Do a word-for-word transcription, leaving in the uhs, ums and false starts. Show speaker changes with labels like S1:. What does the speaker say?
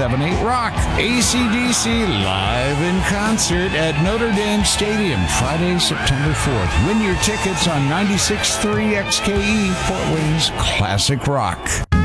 S1: seven eight Rock. A C D C live in concert at Notre Dame Stadium, Friday, September fourth. Win your tickets on ninety-six point three X K E, Fort Wayne's Classic Rock.